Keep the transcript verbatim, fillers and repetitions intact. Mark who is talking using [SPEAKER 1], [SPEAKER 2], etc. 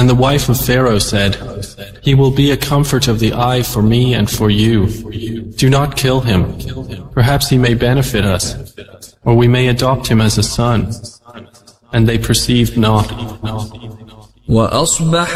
[SPEAKER 1] And the wife of Pharaoh said, "He will be a comfort of the eye for me and for you. Do not kill him. Perhaps he may benefit us, or we may adopt him as a son." And they perceived not.
[SPEAKER 2] وأصبح